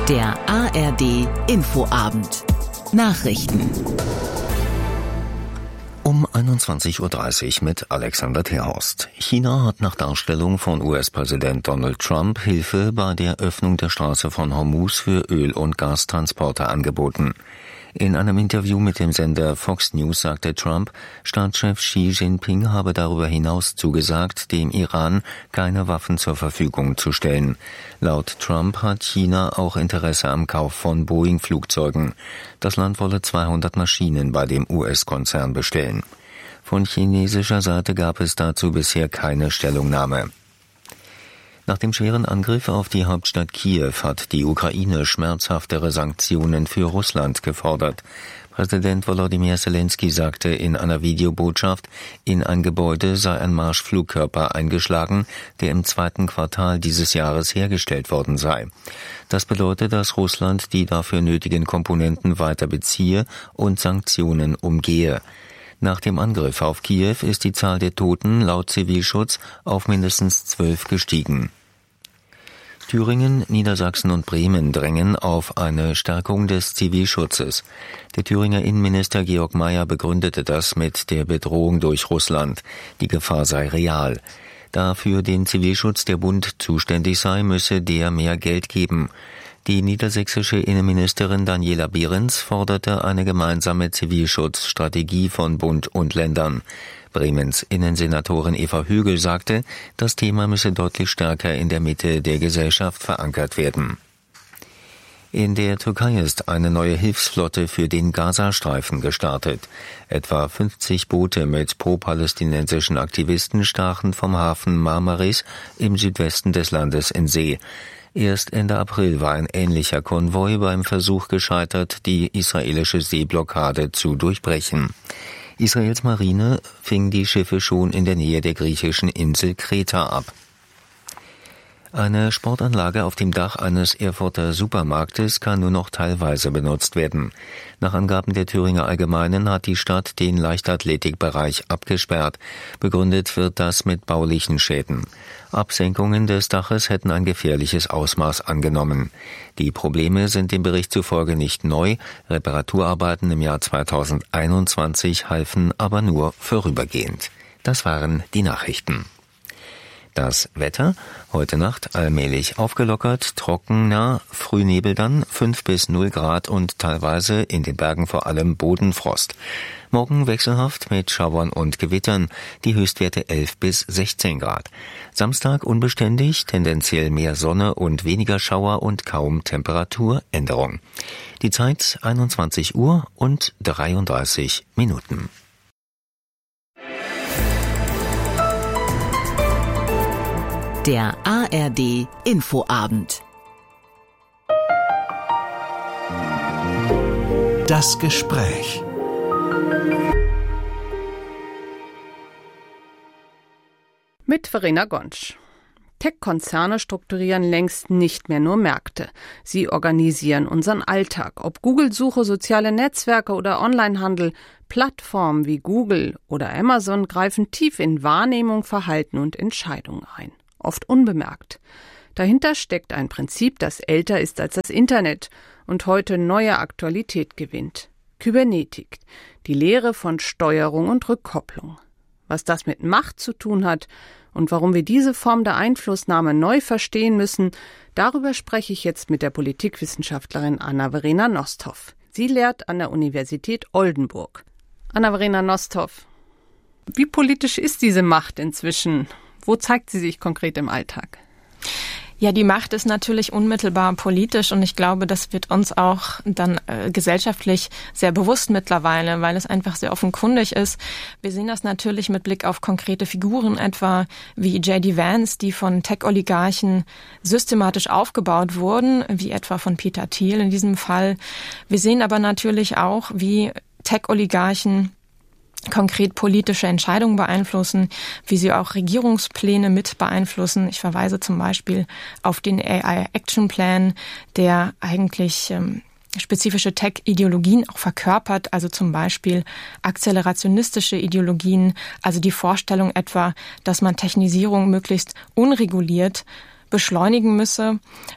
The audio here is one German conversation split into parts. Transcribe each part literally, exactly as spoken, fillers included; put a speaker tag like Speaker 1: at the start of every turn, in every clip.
Speaker 1: Der A R D Infoabend. Nachrichten.
Speaker 2: Um einundzwanzig Uhr dreißig mit Alexander Terhorst. China hat nach Darstellung von U S-Präsident Donald Trump Hilfe bei der Öffnung der Straße von Hormuz für Öl- und Gastransporte angeboten. In einem Interview mit dem Sender Fox News sagte Trump, Staatschef Xi Jinping habe darüber hinaus zugesagt, dem Iran keine Waffen zur Verfügung zu stellen. Laut Trump hat China auch Interesse am Kauf von Boeing-Flugzeugen. Das Land wolle zweihundert Maschinen bei dem U S-Konzern bestellen. Von chinesischer Seite gab es dazu bisher keine Stellungnahme. Nach dem schweren Angriff auf die Hauptstadt Kiew hat die Ukraine schmerzhaftere Sanktionen für Russland gefordert. Präsident Volodymyr Zelensky sagte in einer Videobotschaft, in ein Gebäude sei ein Marschflugkörper eingeschlagen, der im zweiten Quartal dieses Jahres hergestellt worden sei. Das bedeutet, dass Russland die dafür nötigen Komponenten weiter beziehe und Sanktionen umgehe. Nach dem Angriff auf Kiew ist die Zahl der Toten laut Zivilschutz auf mindestens zwölf gestiegen. Thüringen, Niedersachsen und Bremen drängen auf eine Stärkung des Zivilschutzes. Der Thüringer Innenminister Georg Mayer begründete das mit der Bedrohung durch Russland. Die Gefahr sei real. Da für den Zivilschutz der Bund zuständig sei, müsse der mehr Geld geben. Die niedersächsische Innenministerin Daniela Behrens forderte eine gemeinsame Zivilschutzstrategie von Bund und Ländern. Bremens Innensenatorin Eva Högel sagte, das Thema müsse deutlich stärker in der Mitte der Gesellschaft verankert werden. In der Türkei ist eine neue Hilfsflotte für den Gazastreifen gestartet. Etwa fünfzig Boote mit pro-palästinensischen Aktivisten stachen vom Hafen Marmaris im Südwesten des Landes in See. Erst Ende April war ein ähnlicher Konvoi beim Versuch gescheitert, die israelische Seeblockade zu durchbrechen. Israels Marine fing die Schiffe schon in der Nähe der griechischen Insel Kreta ab. Eine Sportanlage auf dem Dach eines Erfurter Supermarktes kann nur noch teilweise benutzt werden. Nach Angaben der Thüringer Allgemeinen hat die Stadt den Leichtathletikbereich abgesperrt. Begründet wird das mit baulichen Schäden. Absenkungen des Daches hätten ein gefährliches Ausmaß angenommen. Die Probleme sind dem Bericht zufolge nicht neu. Reparaturarbeiten im Jahr zweitausendeinundzwanzig halfen aber nur vorübergehend. Das waren die Nachrichten. Das Wetter, heute Nacht allmählich aufgelockert, trockener, Frühnebel dann, fünf bis null Grad und teilweise in den Bergen vor allem Bodenfrost. Morgen wechselhaft mit Schauern und Gewittern, die Höchstwerte elf bis sechzehn Grad. Samstag unbeständig, tendenziell mehr Sonne und weniger Schauer und kaum Temperaturänderung. Die Zeit einundzwanzig Uhr und dreiunddreißig Minuten.
Speaker 1: Der A R D Infoabend.
Speaker 3: Das Gespräch.
Speaker 4: Mit Verena Gonsch. Tech-Konzerne strukturieren längst nicht mehr nur Märkte. Sie organisieren unseren Alltag. Ob Google-Suche, soziale Netzwerke oder Onlinehandel, Plattformen wie Google oder Amazon greifen tief in Wahrnehmung, Verhalten und Entscheidungen ein. Oft unbemerkt. Dahinter steckt ein Prinzip, das älter ist als das Internet und heute neue Aktualität gewinnt. Kybernetik, die Lehre von Steuerung und Rückkopplung. Was das mit Macht zu tun hat und warum wir diese Form der Einflussnahme neu verstehen müssen, darüber spreche ich jetzt mit der Politikwissenschaftlerin Anna-Verena Nosthoff. Sie lehrt an der Universität Oldenburg. Anna-Verena Nosthoff, wie politisch ist diese Macht inzwischen? Wo zeigt sie sich konkret im Alltag?
Speaker 5: Ja, die Macht ist natürlich unmittelbar politisch und ich glaube, das wird uns auch dann äh, gesellschaftlich sehr bewusst mittlerweile, weil es einfach sehr offenkundig ist. Wir sehen das natürlich mit Blick auf konkrete Figuren, etwa wie J D Vance, die von Tech-Oligarchen systematisch aufgebaut wurden, wie etwa von Peter Thiel in diesem Fall. Wir sehen aber natürlich auch, wie Tech-Oligarchen konkret politische Entscheidungen beeinflussen, wie sie auch Regierungspläne mit beeinflussen. Ich verweise zum Beispiel auf den A I Action Plan, der eigentlich ähm, spezifische Tech-Ideologien auch verkörpert, also zum Beispiel akzelerationistische Ideologien, also die Vorstellung etwa, dass man Technisierung möglichst unreguliert beschleunigen müsse.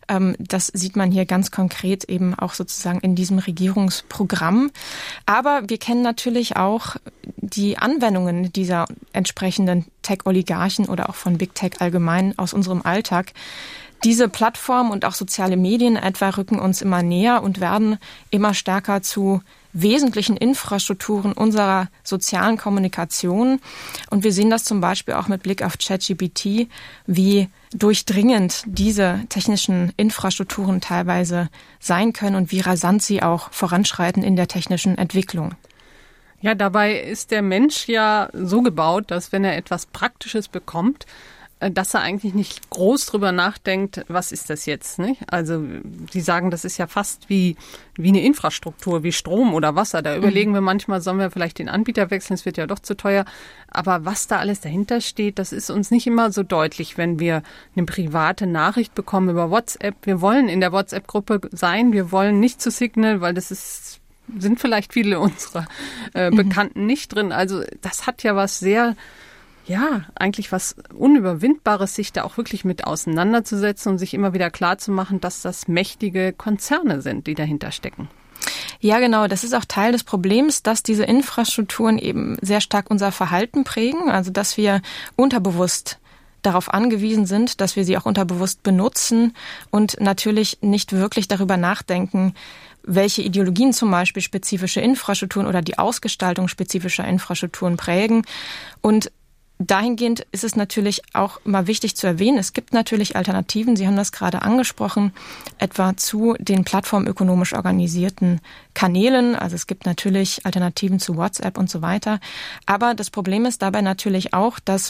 Speaker 5: Das sieht man hier ganz konkret eben auch sozusagen in diesem Regierungsprogramm. Aber wir kennen natürlich auch die Anwendungen dieser entsprechenden Tech-Oligarchen oder auch von Big Tech allgemein aus unserem Alltag. Diese Plattformen und auch soziale Medien etwa rücken uns immer näher und werden immer stärker zu wesentlichen Infrastrukturen unserer sozialen Kommunikation. Und wir sehen das zum Beispiel auch mit Blick auf ChatGPT, wie durchdringend diese technischen Infrastrukturen teilweise sein können und wie rasant sie auch voranschreiten in der technischen Entwicklung.
Speaker 4: Ja, dabei ist der Mensch ja so gebaut, dass wenn er etwas Praktisches bekommt, dass er eigentlich nicht groß drüber nachdenkt, was ist das jetzt, nicht? Also Sie sagen, das ist ja fast wie wie eine Infrastruktur, wie Strom oder Wasser. Da überlegen mhm. wir manchmal, sollen wir vielleicht den Anbieter wechseln, es wird ja doch zu teuer. Aber was da alles dahinter steht, das ist uns nicht immer so deutlich, wenn wir eine private Nachricht bekommen über WhatsApp. Wir wollen in der WhatsApp-Gruppe sein, wir wollen nicht zu Signal, weil das ist sind vielleicht viele unserer äh, Bekannten mhm. nicht drin. Also das hat ja was sehr Ja, eigentlich was Unüberwindbares, sich da auch wirklich mit auseinanderzusetzen und sich immer wieder klarzumachen, dass das mächtige Konzerne sind, die dahinter stecken.
Speaker 5: Ja, genau. Das ist auch Teil des Problems, dass diese Infrastrukturen eben sehr stark unser Verhalten prägen. Also, dass wir unterbewusst darauf angewiesen sind, dass wir sie auch unterbewusst benutzen und natürlich nicht wirklich darüber nachdenken, welche Ideologien zum Beispiel spezifische Infrastrukturen oder die Ausgestaltung spezifischer Infrastrukturen prägen. Und dahingehend ist es natürlich auch immer wichtig zu erwähnen, es gibt natürlich Alternativen, Sie haben das gerade angesprochen, etwa zu den plattformökonomisch organisierten Kanälen. Also es gibt natürlich Alternativen zu WhatsApp und so weiter. Aber das Problem ist dabei natürlich auch, dass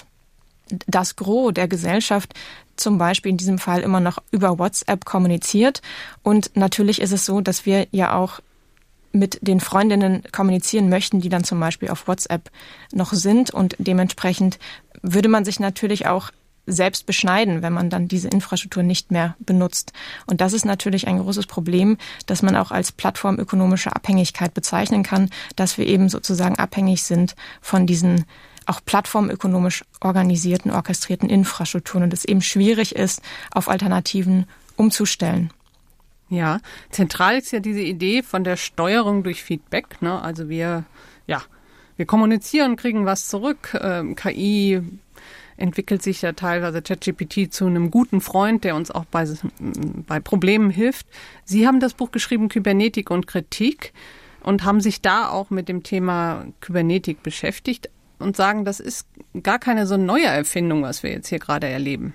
Speaker 5: das Gros der Gesellschaft zum Beispiel in diesem Fall immer noch über WhatsApp kommuniziert. Und natürlich ist es so, dass wir ja auch mit den Freundinnen kommunizieren möchten, die dann zum Beispiel auf WhatsApp noch sind. Und dementsprechend würde man sich natürlich auch selbst beschneiden, wenn man dann diese Infrastruktur nicht mehr benutzt. Und das ist natürlich ein großes Problem, das man auch als plattformökonomische Abhängigkeit bezeichnen kann, dass wir eben sozusagen abhängig sind von diesen auch plattformökonomisch organisierten, orchestrierten Infrastrukturen und es eben schwierig ist, auf Alternativen umzustellen.
Speaker 4: Ja, zentral ist ja diese Idee von der Steuerung durch Feedback, ne? Also wir, ja, wir kommunizieren, kriegen was zurück. Ähm, K I entwickelt sich ja teilweise ChatGPT zu einem guten Freund, der uns auch bei, bei Problemen hilft. Sie haben das Buch geschrieben, Kybernetik und Kritik, und haben sich da auch mit dem Thema Kybernetik beschäftigt und sagen, das ist gar keine so neue Erfindung, was wir jetzt hier gerade erleben.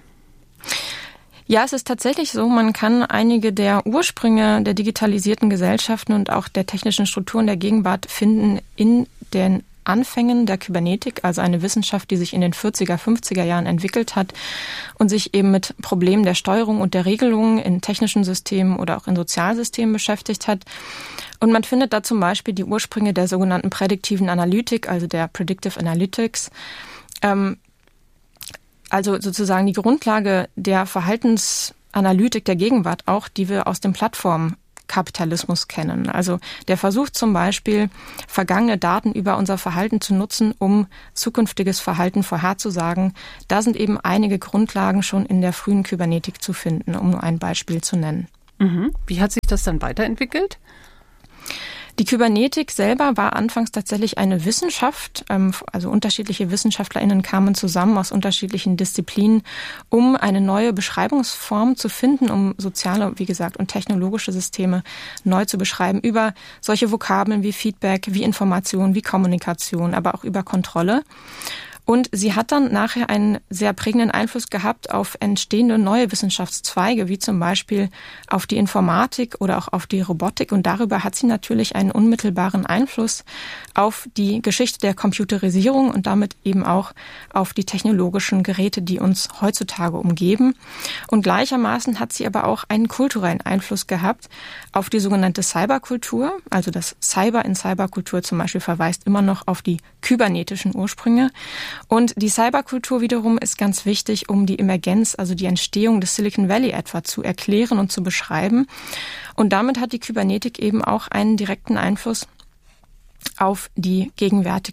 Speaker 5: Ja, es ist tatsächlich so, man kann einige der Ursprünge der digitalisierten Gesellschaften und auch der technischen Strukturen der Gegenwart finden in den Anfängen der Kybernetik, also eine Wissenschaft, die sich in den vierziger, fünfziger Jahren entwickelt hat und sich eben mit Problemen der Steuerung und der Regelung in technischen Systemen oder auch in Sozialsystemen beschäftigt hat. Und man findet da zum Beispiel die Ursprünge der sogenannten prädiktiven Analytik, also der Predictive Analytics, ähm, also sozusagen die Grundlage der Verhaltensanalytik der Gegenwart auch, die wir aus dem Plattformkapitalismus kennen. Also der Versuch zum Beispiel, vergangene Daten über unser Verhalten zu nutzen, um zukünftiges Verhalten vorherzusagen. Da sind eben einige Grundlagen schon in der frühen Kybernetik zu finden, um nur ein Beispiel zu nennen.
Speaker 4: Mhm. Wie hat sich das dann weiterentwickelt?
Speaker 5: Die Kybernetik selber war anfangs tatsächlich eine Wissenschaft, also unterschiedliche WissenschaftlerInnen kamen zusammen aus unterschiedlichen Disziplinen, um eine neue Beschreibungsform zu finden, um soziale, wie gesagt, und technologische Systeme neu zu beschreiben, über solche Vokabeln wie Feedback, wie Information, wie Kommunikation, aber auch über Kontrolle. Und sie hat dann nachher einen sehr prägenden Einfluss gehabt auf entstehende neue Wissenschaftszweige, wie zum Beispiel auf die Informatik oder auch auf die Robotik. Und darüber hat sie natürlich einen unmittelbaren Einfluss auf die Geschichte der Computerisierung und damit eben auch auf die technologischen Geräte, die uns heutzutage umgeben. Und gleichermaßen hat sie aber auch einen kulturellen Einfluss gehabt auf die sogenannte Cyberkultur. Also das Cyber in Cyberkultur zum Beispiel verweist immer noch auf die kybernetischen Ursprünge. Und die Cyberkultur wiederum ist ganz wichtig, um die Emergenz, also die Entstehung des Silicon Valley etwa zu erklären und zu beschreiben. Und damit hat die Kybernetik eben auch einen direkten Einfluss auf die gegenwärtige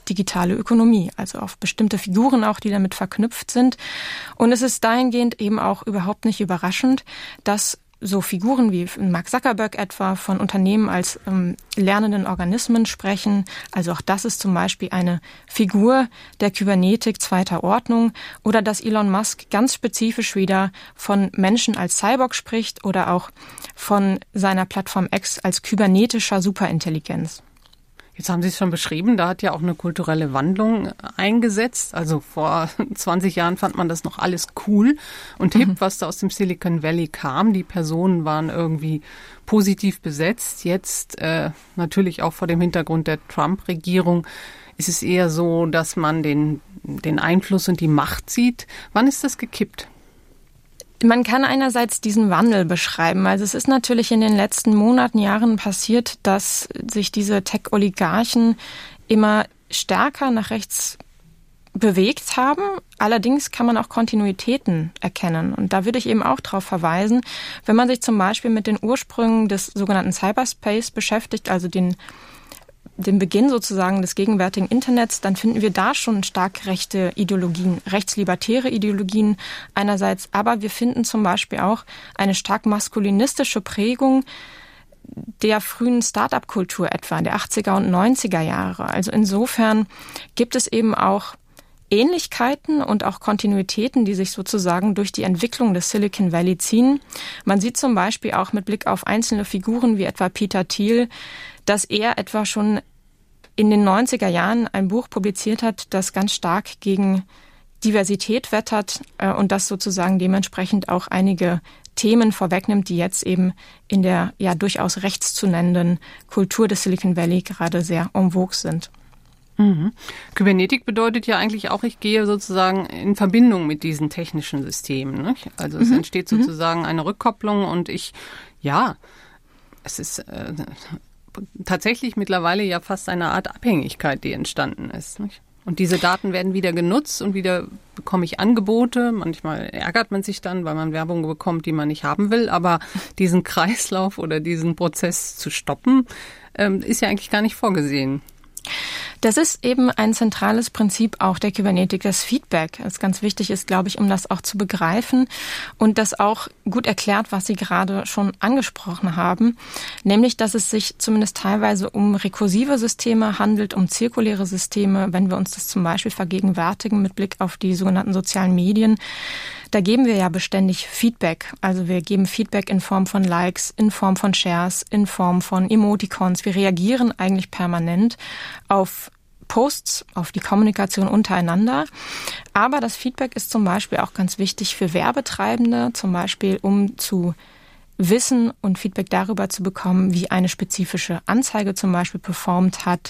Speaker 5: digitale Ökonomie, also auf bestimmte Figuren auch, die damit verknüpft sind. Und es ist dahingehend eben auch überhaupt nicht überraschend, dass so Figuren wie Mark Zuckerberg etwa von Unternehmen als ähm, lernenden Organismen sprechen. Also auch das ist zum Beispiel eine Figur der Kybernetik zweiter Ordnung. Oder dass Elon Musk ganz spezifisch wieder von Menschen als Cyborg spricht oder auch von seiner Plattform X als kybernetischer Superintelligenz.
Speaker 4: Jetzt haben Sie es schon beschrieben, da hat ja auch eine kulturelle Wandlung eingesetzt. Also vor zwanzig Jahren fand man das noch alles cool und hip, mhm. was da aus dem Silicon Valley kam. Die Personen waren irgendwie positiv besetzt. Jetzt äh, natürlich auch vor dem Hintergrund der Trump-Regierung ist es eher so, dass man den, den Einfluss und die Macht sieht. Wann ist das gekippt?
Speaker 5: Man kann einerseits diesen Wandel beschreiben. Also es ist natürlich in den letzten Monaten, Jahren passiert, dass sich diese Tech-Oligarchen immer stärker nach rechts bewegt haben. Allerdings kann man auch Kontinuitäten erkennen. Und da würde ich eben auch darauf verweisen, wenn man sich zum Beispiel mit den Ursprüngen des sogenannten Cyberspace beschäftigt, also den den Beginn sozusagen des gegenwärtigen Internets, dann finden wir da schon stark rechte Ideologien, rechtslibertäre Ideologien einerseits, aber wir finden zum Beispiel auch eine stark maskulinistische Prägung der frühen Start-up-Kultur etwa, der achtziger und neunziger Jahre. Also insofern gibt es eben auch Ähnlichkeiten und auch Kontinuitäten, die sich sozusagen durch die Entwicklung des Silicon Valley ziehen. Man sieht zum Beispiel auch mit Blick auf einzelne Figuren wie etwa Peter Thiel, dass er etwa schon in den neunziger Jahren ein Buch publiziert hat, das ganz stark gegen Diversität wettert und das sozusagen dementsprechend auch einige Themen vorwegnimmt, die jetzt eben in der ja durchaus rechts zu nennenden Kultur des Silicon Valley gerade sehr en vogue sind.
Speaker 4: Mhm. Kybernetik bedeutet ja eigentlich auch, ich gehe sozusagen in Verbindung mit diesen technischen Systemen. Nicht? Also es mhm. entsteht sozusagen eine Rückkopplung und ich, ja, es ist äh, tatsächlich mittlerweile ja fast eine Art Abhängigkeit, die entstanden ist. Nicht? Und diese Daten werden wieder genutzt und wieder bekomme ich Angebote. Manchmal ärgert man sich dann, weil man Werbung bekommt, die man nicht haben will. Aber diesen Kreislauf oder diesen Prozess zu stoppen, ähm, ist ja eigentlich gar nicht vorgesehen.
Speaker 5: Das ist eben ein zentrales Prinzip auch der Kybernetik, das Feedback. Das ganz wichtig ist, glaube ich, um das auch zu begreifen und das auch gut erklärt, was Sie gerade schon angesprochen haben, nämlich, dass es sich zumindest teilweise um rekursive Systeme handelt, um zirkuläre Systeme, wenn wir uns das zum Beispiel vergegenwärtigen mit Blick auf die sogenannten sozialen Medien. Da geben wir ja beständig Feedback. Also wir geben Feedback in Form von Likes, in Form von Shares, in Form von Emoticons. Wir reagieren eigentlich permanent auf Posts, auf die Kommunikation untereinander. Aber das Feedback ist zum Beispiel auch ganz wichtig für Werbetreibende, zum Beispiel um zu wissen und Feedback darüber zu bekommen, wie eine spezifische Anzeige zum Beispiel performt hat.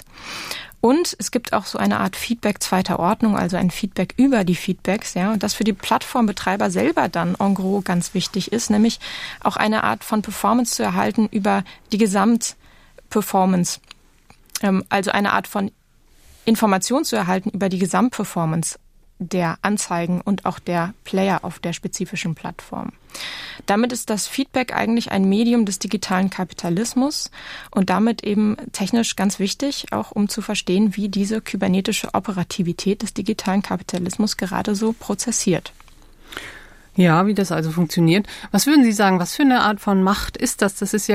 Speaker 5: Und es gibt auch so eine Art Feedback zweiter Ordnung, also ein Feedback über die Feedbacks, ja, und das für die Plattformbetreiber selber dann en gros ganz wichtig ist, nämlich auch eine Art von Performance zu erhalten über die Gesamtperformance, ähm, also eine Art von Information zu erhalten über die Gesamtperformance der Anzeigen und auch der Player auf der spezifischen Plattform. Damit ist das Feedback eigentlich ein Medium des digitalen Kapitalismus und damit eben technisch ganz wichtig, auch um zu verstehen, wie diese kybernetische Operativität des digitalen Kapitalismus gerade so prozessiert.
Speaker 4: Ja, wie das also funktioniert. Was würden Sie sagen, was für eine Art von Macht ist das? Das ist ja